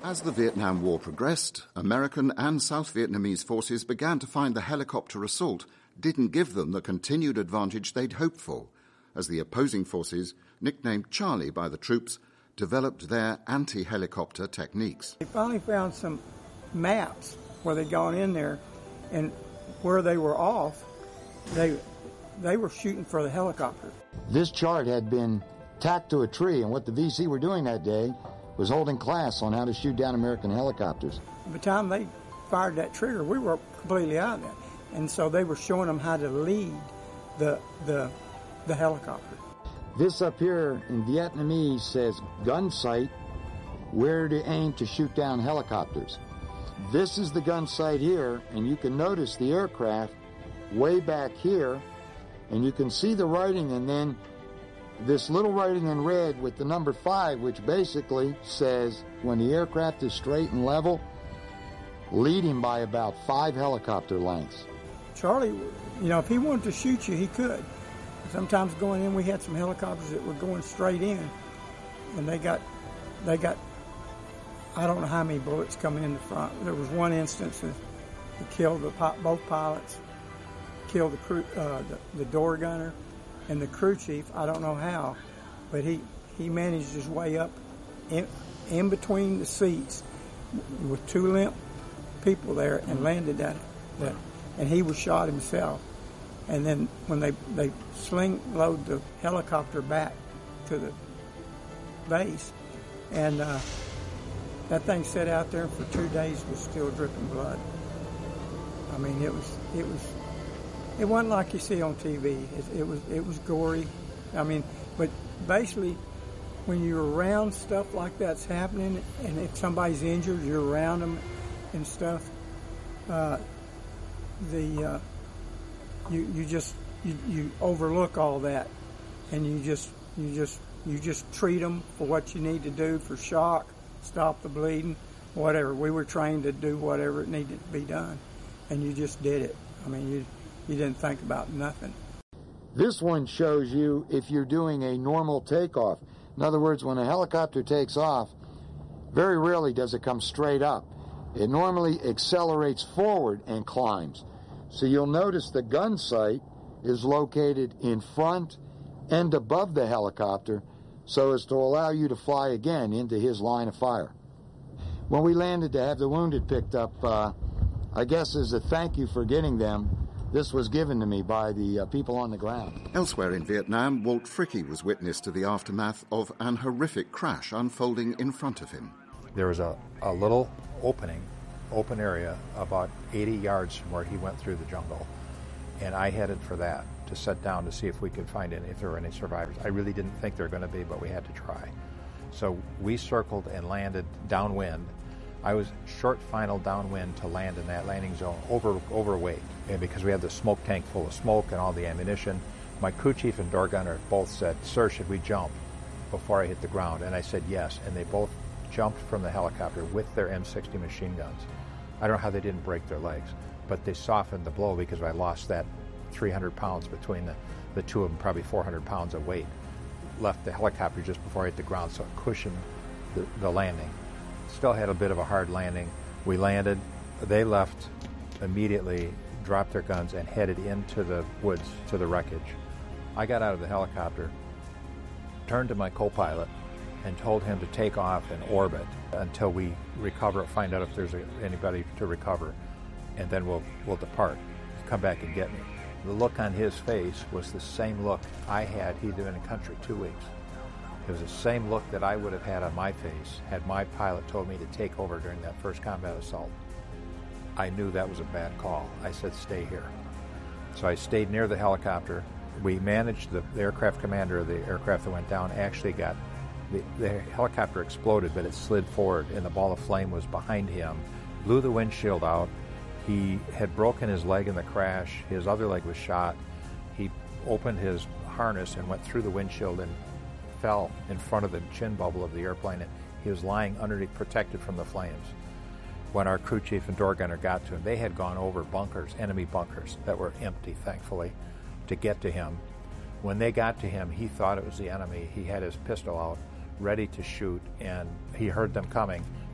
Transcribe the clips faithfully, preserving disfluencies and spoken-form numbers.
As the Vietnam War progressed, American and South Vietnamese forces began to find the helicopter assault didn't give them the continued advantage they'd hoped for, as the opposing forces, nicknamed Charlie by the troops, developed their anti-helicopter techniques. They finally found some maps where they'd gone in there, and where they were off, they they were shooting for the helicopter. This chart had been tacked to a tree, and what the V C were doing that day was holding class on how to shoot down American helicopters. By the time they fired that trigger, we were completely out of there. And so they were showing them how to lead the the the helicopter. This up here in Vietnamese says gun sight, where to aim to shoot down helicopters. This is the gun sight here, and you can notice the aircraft way back here, and you can see the writing, and then this little writing in red with the number five, which basically says when the aircraft is straight and level, lead him by about five helicopter lengths. Charlie, you know, if he wanted to shoot you, he could. Sometimes going in, we had some helicopters that were going straight in, and they got, they got, I don't know how many bullets coming in the front. There was one instance that killed the, both pilots, killed the crew, uh, the, the door gunner, and the crew chief. I don't know how, but he, he managed his way up in, in between the seats with two limp people there and landed that, that, and he was shot himself. And then when they, they sling load the helicopter back to the base, and uh, that thing sat out there for two days was still dripping blood. I mean, it was it was it wasn't like you see on T V. It, it was it was gory. I mean, but basically, when you're around stuff like that's happening, and if somebody's injured, you're around them and stuff. Uh, the uh, You, you just you, you overlook all that, and you just you just you just treat them for what you need to do for shock, stop the bleeding, whatever. We were trained to do whatever it needed to be done, and you just did it. I mean, you you didn't think about nothing. This one shows you if you're doing a normal takeoff. In other words, when a helicopter takes off, very rarely does it come straight up. It normally accelerates forward and climbs. So you'll notice the gun sight is located in front and above the helicopter so as to allow you to fly again into his line of fire. When we landed to have the wounded picked up, uh, I guess as a thank you for getting them, this was given to me by the uh, people on the ground. Elsewhere in Vietnam, Walt Fricke was witness to the aftermath of an horrific crash unfolding in front of him. There was a, a little opening open area about eighty yards from where he went through the jungle, and I headed for that to set down to see if we could find any, if there were any survivors. I really didn't think there were going to be, but we had to try. So we circled and landed downwind. I was short final downwind to land in that landing zone, over overweight, and because we had the smoke tank full of smoke and all the ammunition. My crew chief and door gunner both said, "Sir, should we jump before I hit the ground?" And I said yes, and they both jumped from the helicopter with their M sixty machine guns. I don't know how they didn't break their legs, but they softened the blow because I lost that three hundred pounds between the, the two of them, probably four hundred pounds of weight. Left the helicopter just before I hit the ground, so it cushioned the, the landing. Still had a bit of a hard landing. We landed. They left immediately, dropped their guns, and headed into the woods to the wreckage. I got out of the helicopter, turned to my co-pilot, and told him to take off and orbit until we recover, find out if there's a, anybody to recover, and then we'll we'll depart. Come back and get me. The look on his face was the same look I had. He'd been in the country two weeks. It was the same look that I would have had on my face had my pilot told me to take over during that first combat assault. I knew that was a bad call. I said, "Stay here." So I stayed near the helicopter. We managed, the, the aircraft commander of the aircraft that went down actually got, the, the helicopter exploded, but it slid forward, and the ball of flame was behind him, blew the windshield out. He had broken his leg in the crash. His other leg was shot. He opened his harness and went through the windshield and fell in front of the chin bubble of the airplane, and he was lying underneath, protected from the flames. When our crew chief and door gunner got to him, they had gone over bunkers, enemy bunkers, that were empty, thankfully, to get to him. When they got to him, he thought it was the enemy. He had his pistol out, ready to shoot, and he heard them coming,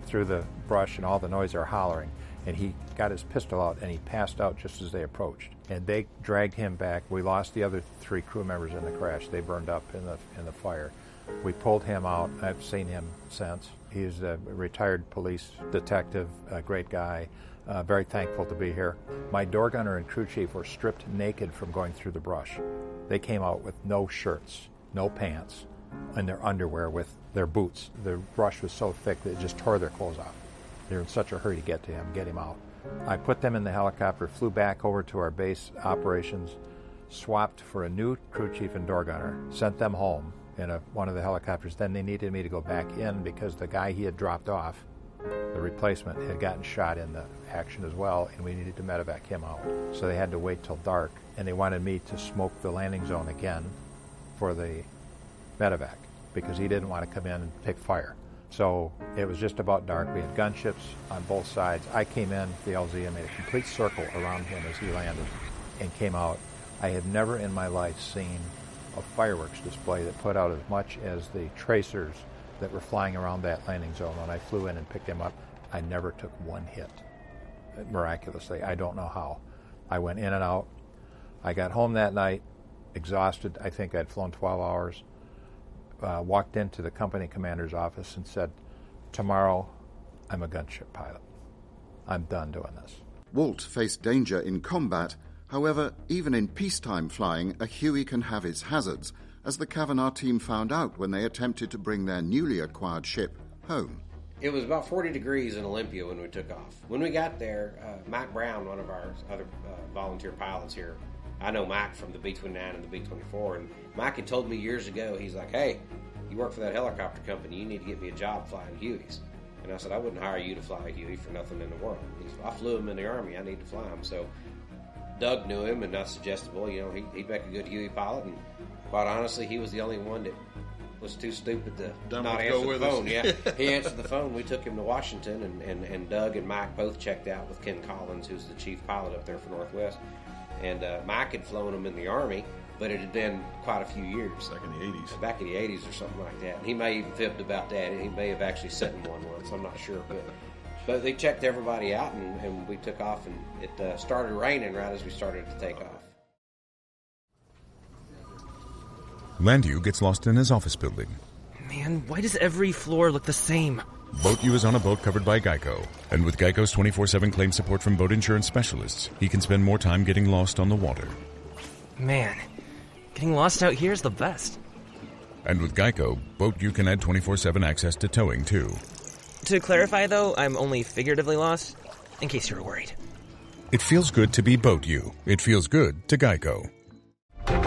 through the brush and all the noise, they're hollering. And he got his pistol out and he passed out just as they approached. And they dragged him back. We lost the other three crew members in the crash. They burned up in the in the fire. We pulled him out. I've seen him since. He's a retired police detective, a great guy. Uh, very thankful to be here. My door gunner and crew chief were stripped naked from going through the brush. They came out with no shirts, no pants, and their underwear with their boots. The brush was so thick that it just tore their clothes off. They were in such a hurry to get to him, get him out. I put them in the helicopter, flew back over to our base operations, swapped for a new crew chief and door gunner, sent them home in a, one of the helicopters. Then they needed me to go back in because the guy he had dropped off, the replacement, had gotten shot in the action as well, and we needed to medevac him out. So they had to wait till dark, and they wanted me to smoke the landing zone again for the medevac because he didn't want to come in and pick fire. So it was just about dark. We had gunships on both sides. I came in the L Z and made a complete circle around him as he landed and came out. I had never in my life seen a fireworks display that put out as much as the tracers that were flying around that landing zone. When I flew in and picked him up, I never took one hit, miraculously. I don't know how. I went in and out. I got home that night, exhausted. I think I'd flown twelve hours. Uh, walked into the company commander's office and said, tomorrow I'm a gunship pilot. I'm done doing this. Walt faced danger in combat. However, even in peacetime flying, a Huey can have its hazards, as the Cavanagh team found out when they attempted to bring their newly acquired ship home. It was about forty degrees in Olympia when we took off. When we got there, uh, Mike Brown, one of our other uh, volunteer pilots here, I know Mike from the B twenty-nine and the B twenty-four, and Mike had told me years ago, he's like, hey, you work for that helicopter company, you need to get me a job flying Hueys. And I said, I wouldn't hire you to fly a Huey for nothing in the world. He said, I flew him in the Army, I need to fly him. So Doug knew him, and I suggested, well, you know, he, he'd make a good Huey pilot, and quite honestly, he was the only one that was too stupid to Dumb not to answer go the with phone. us. Yeah, he answered the phone. We took him to Washington, and, and, and Doug and Mike both checked out with Ken Collins, who's the chief pilot up there for Northwest. And uh, Mike had flown him in the Army, but it had been quite a few years. Back in the eighties. Back in the eighties or something like that. And he may even fibbed about that. He may have actually sat in one once. I'm not sure. But but they checked everybody out, and, and we took off, and it uh, started raining right as we started to take off. Landew gets lost in his office building. Man, why does every floor look the same? Boat U is on a boat covered by Geico. And with Geico's twenty-four seven claim support from boat insurance specialists, he can spend more time getting lost on the water. Man, getting lost out here is the best. And with Geico, Boat U can add twenty-four seven access to towing, too. To clarify, though, I'm only figuratively lost, in case you were worried. It feels good to be Boat U. It feels good to Geico.